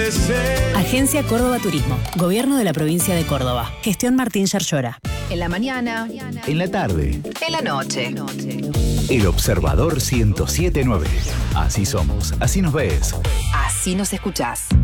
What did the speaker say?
ser. Agencia Córdoba Turismo. Gobierno de la provincia de Córdoba. Gestión Martín Yarlora. En la mañana. En la tarde. En la noche. El Observador 107.9. Así somos, así nos ves. Así nos escuchás.